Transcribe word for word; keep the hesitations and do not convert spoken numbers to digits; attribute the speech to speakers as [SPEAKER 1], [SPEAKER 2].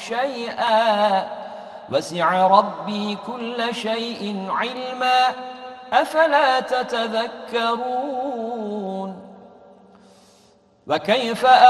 [SPEAKER 1] شيئا وسع ربي كل شيء علما أفلا تتذكرون وكيف